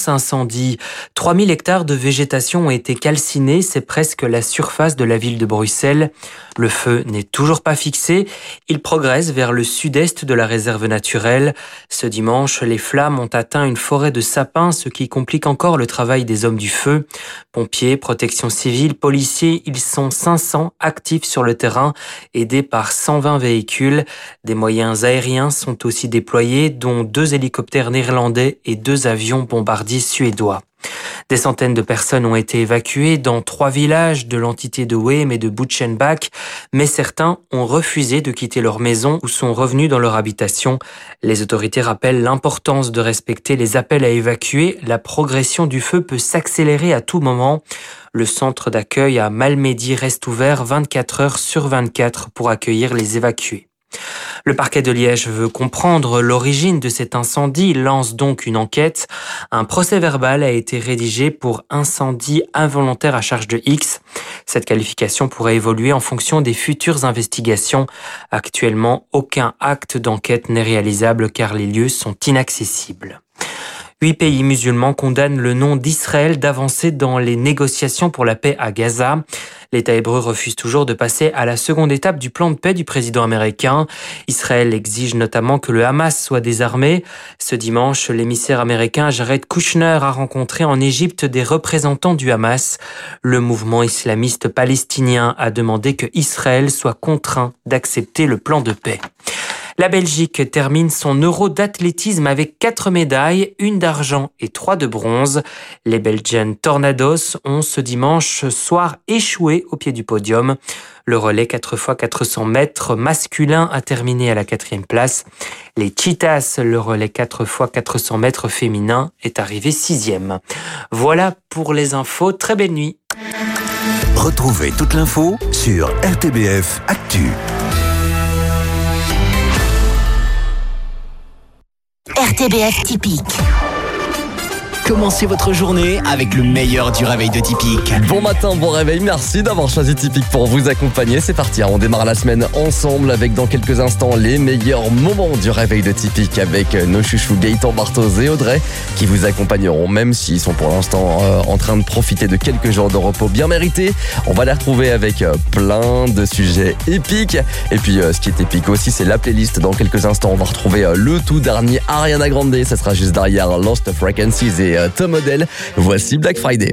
immense incendie. 3000 hectares de végétation ont été calcinés, c'est presque la surface de la ville de Bruxelles. Le feu n'est toujours pas fixé, il progresse vers le sud-est de la réserve naturelle. Ce dimanche, les flammes ont atteint une forêt de sapins, ce qui complique encore le travail des hommes du feu. Pompiers, protection civile, policiers, ils sont 500 actifs sur le terrain, aidés par 120 véhicules. Des moyens aériens sont aussi déployés, dont 2 hélicoptères néerlandais et 2 avions bombardiers suédois. Des centaines de personnes ont été évacuées dans 3 villages de l'entité de Weem et de Butchenbach, mais certains ont refusé de quitter leur maison ou sont revenus dans leur habitation. Les autorités rappellent l'importance de respecter les appels à évacuer. La progression du feu peut s'accélérer à tout moment. Le centre d'accueil à Malmedy reste ouvert 24 heures sur 24 pour accueillir les évacués. Le parquet de Liège veut comprendre l'origine de cet incendie, il lance donc une enquête. Un procès-verbal a été rédigé pour incendie involontaire à charge de X. Cette qualification pourrait évoluer en fonction des futures investigations. Actuellement, aucun acte d'enquête n'est réalisable car les lieux sont inaccessibles. 8 pays musulmans condamnent le nom d'Israël d'avancer dans les négociations pour la paix à Gaza. L'État hébreu refuse toujours de passer à la seconde étape du plan de paix du président américain. Israël exige notamment que le Hamas soit désarmé. Ce dimanche, l'émissaire américain Jared Kushner a rencontré en Égypte des représentants du Hamas. Le mouvement islamiste palestinien a demandé que Israël soit contraint d'accepter le plan de paix. La Belgique termine son Euro d'athlétisme avec 4 médailles, 1 d'argent et 3 de bronze. Les Belgian Tornados ont ce dimanche soir échoué au pied du podium. Le relais 4x400 mètres masculin a terminé à la 4e place. Les Cheetahs, le relais 4x400 mètres féminin, est arrivé 6e. Voilà pour les infos. Très belle nuit. Retrouvez toute l'info sur RTBF Actu. RTBF Typique. Commencez votre journée avec le meilleur du réveil de Typique. Bon matin, bon réveil, merci d'avoir choisi Typique pour vous accompagner. C'est parti, on démarre la semaine ensemble avec dans quelques instants les meilleurs moments du réveil de Typique avec nos chouchous Gaëtan, Barthoz et Audrey qui vous accompagneront même s'ils sont pour l'instant en train de profiter de quelques jours de repos bien mérités. On va les retrouver avec plein de sujets épiques. Et puis ce qui est épique aussi, c'est la playlist. Dans quelques instants, on va retrouver le tout dernier Ariana Grande. Ça sera juste derrière Lost Frequencies et Tom Odell. Voici Black Friday.